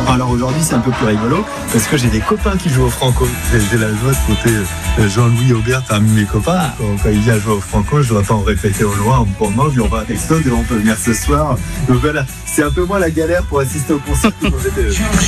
Alors aujourd'hui, c'est un peu plus rigolo parce que j'ai des copains qui jouent au Franco. J'ai la joie de côté Jean-Louis Aubert, un de mes copains. Quand il vient jouer au Franco, je l'entends répéter au loin en me dit on va à Texto et on peut venir ce soir. Donc voilà, c'est un peu moins la galère pour assister au concert.